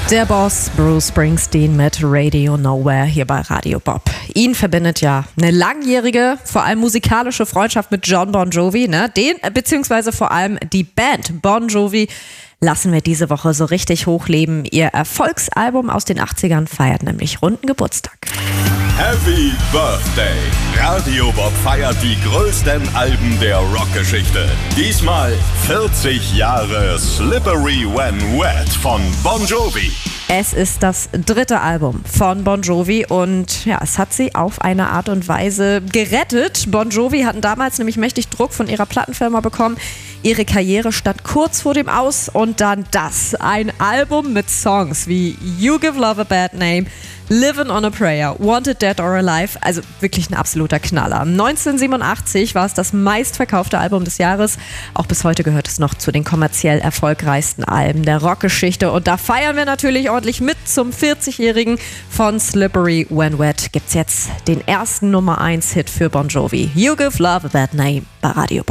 Der Boss Bruce Springsteen mit Radio Nowhere hier bei Radio Bob. Ihn verbindet ja eine langjährige, vor allem musikalische Freundschaft mit Jon Bon Jovi, ne? Beziehungsweise vor allem die Band Bon Jovi lassen wir diese Woche so richtig hochleben. Ihr Erfolgsalbum aus den 80ern feiert nämlich runden Geburtstag. Happy Birthday! Radio Bob feiert die größten Alben der Rockgeschichte. Diesmal 40 Jahre Slippery When Wet von Bon Jovi. Es ist das 3. Album von Bon Jovi und ja, es hat sie auf eine Art und Weise gerettet. Bon Jovi hatten damals nämlich mächtig Druck von ihrer Plattenfirma bekommen. Ihre Karriere stand kurz vor dem Aus und dann das. Ein Album mit Songs wie You Give Love a Bad Name, Livin' on a Prayer, Wanted Dead or Alive, also wirklich ein absoluter Knaller. 1987 war es das meistverkaufte Album des Jahres. Auch bis heute gehört es noch zu den kommerziell erfolgreichsten Alben der Rockgeschichte. Und da feiern wir natürlich ordentlich mit. Zum 40-Jährigen von Slippery When Wet gibt's jetzt den ersten Nummer 1 Hit für Bon Jovi. You Give Love a Bad Name bei Radio Bob.